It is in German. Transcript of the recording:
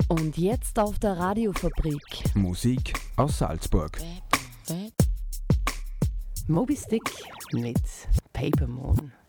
Und jetzt auf der Radiofabrik. Musik aus Salzburg. Moby Stick mit Paper Moon.